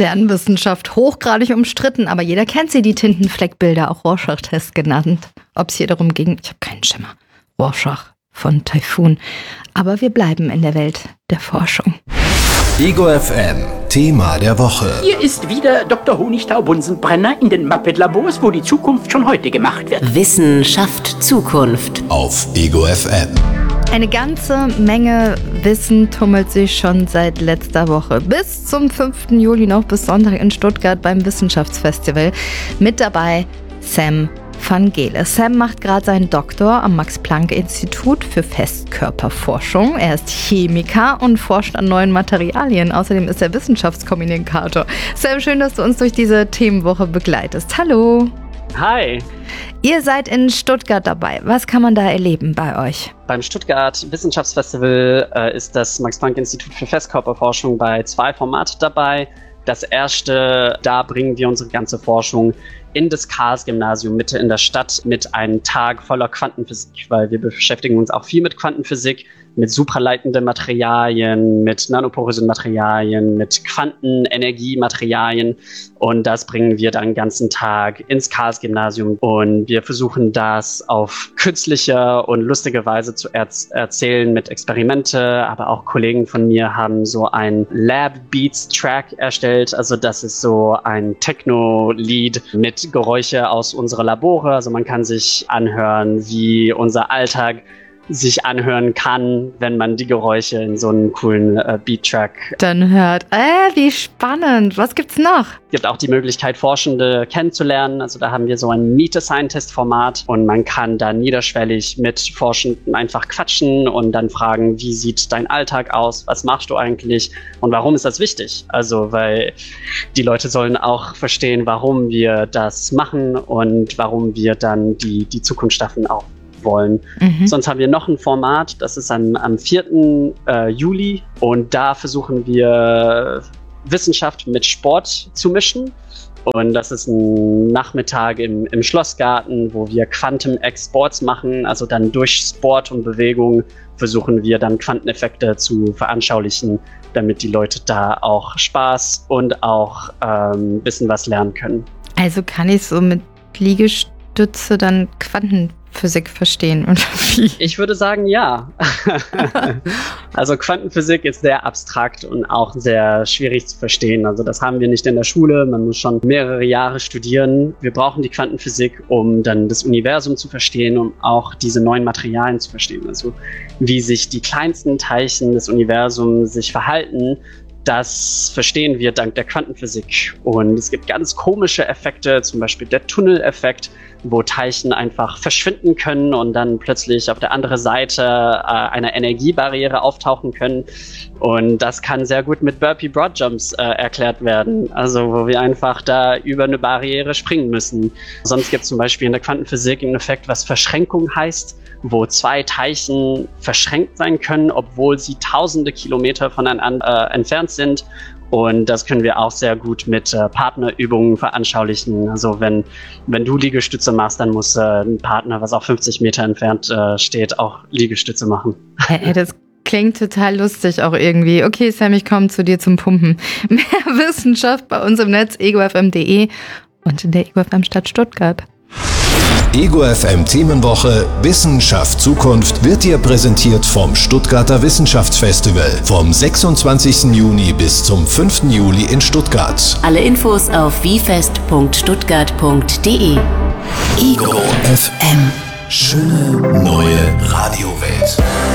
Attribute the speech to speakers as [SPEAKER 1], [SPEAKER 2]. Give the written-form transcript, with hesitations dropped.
[SPEAKER 1] Sternwissenschaft, hochgradig umstritten, aber jeder kennt sie, die Tintenfleckbilder, auch Rorschach-Test genannt. Ob es hier darum ging, ich habe keinen Schimmer. Rorschach von Taifun. Aber wir bleiben in der Welt der Forschung.
[SPEAKER 2] Ego FM, Thema der Woche.
[SPEAKER 3] Hier ist wieder Dr. Honigtau-Bunsenbrenner in den Muppet-Labors, wo die Zukunft schon heute gemacht wird.
[SPEAKER 4] Wissenschaft Zukunft.
[SPEAKER 2] Auf Ego FM.
[SPEAKER 1] Eine ganze Menge Wissen tummelt sich schon seit letzter Woche. Bis zum 5. Juli noch, bis Sonntag in Stuttgart beim Wissenschaftsfestival. Mit dabei Sam van Gele. Sam macht gerade seinen Doktor am Max-Planck-Institut für Festkörperforschung. Er ist Chemiker und forscht an neuen Materialien. Außerdem ist er Wissenschaftskommunikator. Sam, schön, dass du uns durch diese Themenwoche begleitest. Hallo.
[SPEAKER 5] Hi.
[SPEAKER 1] Ihr seid in Stuttgart dabei. Was kann man da erleben bei euch?
[SPEAKER 5] Beim Stuttgart Wissenschaftsfestival ist das Max-Planck-Institut für Festkörperforschung bei 2 Formaten dabei. Das erste, da bringen wir unsere ganze Forschung in das Karls-Gymnasium Mitte in der Stadt mit einem Tag voller Quantenphysik, weil wir beschäftigen uns auch viel mit Quantenphysik, mit supraleitenden Materialien, mit nanoporösen Materialien, mit Quantenenergiematerialien, und das bringen wir dann den ganzen Tag ins Karls-Gymnasium, und wir versuchen das auf künstliche und lustige Weise zu erzählen mit Experimente, aber auch Kollegen von mir haben so ein Lab Beats Track erstellt, also das ist so ein Techno-Lied mit Geräusche aus unserer Labore, also man kann sich anhören, wie unser Alltag sich anhören kann, wenn man die Geräusche in so einem coolen Beat-Track
[SPEAKER 1] dann hört. Wie spannend. Was gibt's noch?
[SPEAKER 5] Es gibt auch die Möglichkeit, Forschende kennenzulernen. Also da haben wir so ein Meet a Scientist-Format, und man kann da niederschwellig mit Forschenden einfach quatschen und dann fragen, wie sieht dein Alltag aus? Was machst du eigentlich? Und warum ist das wichtig? Also, weil die Leute sollen auch verstehen, warum wir das machen und warum wir dann die Zukunft schaffen auch wollen. Sonst haben wir noch ein Format, das ist am 4. Juli, und da versuchen wir Wissenschaft mit Sport zu mischen, und das ist ein Nachmittag im Schlossgarten, wo wir Quantum X Sports machen, also dann durch Sport und Bewegung versuchen wir dann Quanteneffekte zu veranschaulichen, damit die Leute da auch Spaß und auch ein bisschen was lernen können.
[SPEAKER 1] Also kann ich so mit Liegestütze dann Quantenphysik verstehen, oder wie?
[SPEAKER 5] Ich würde sagen, ja. Also Quantenphysik ist sehr abstrakt und auch sehr schwierig zu verstehen. Also das haben wir nicht in der Schule. Man muss schon mehrere Jahre studieren. Wir brauchen die Quantenphysik, um dann das Universum zu verstehen, um auch diese neuen Materialien zu verstehen. Also wie sich die kleinsten Teilchen des Universums sich verhalten, das verstehen wir dank der Quantenphysik. Und es gibt ganz komische Effekte, zum Beispiel der Tunneleffekt, wo Teilchen einfach verschwinden können und dann plötzlich auf der anderen Seite einer Energiebarriere auftauchen können. Und das kann sehr gut mit Burpee Broadjumps erklärt werden, also wo wir einfach da über eine Barriere springen müssen. Sonst gibt es zum Beispiel in der Quantenphysik einen Effekt, was Verschränkung heißt, wo 2 Teilchen verschränkt sein können, obwohl sie tausende Kilometer voneinander entfernt sind. Und das können wir auch sehr gut mit Partnerübungen veranschaulichen. Also wenn du Liegestütze machst, dann muss ein Partner, was auch 50 Meter entfernt steht, auch Liegestütze machen.
[SPEAKER 1] Das klingt total lustig auch irgendwie. Okay, Sam, ich komme zu dir zum Pumpen. Mehr Wissenschaft bei uns im Netz, egofm.de und in der Ego FM Stadt Stuttgart.
[SPEAKER 2] Ego FM Themenwoche Wissenschaft Zukunft wird dir präsentiert vom Stuttgarter Wissenschaftsfestival vom 26. Juni bis zum 5. Juli in Stuttgart.
[SPEAKER 4] Alle Infos auf wiefest.stuttgart.de.
[SPEAKER 2] Ego FM. Schöne neue Radiowelt.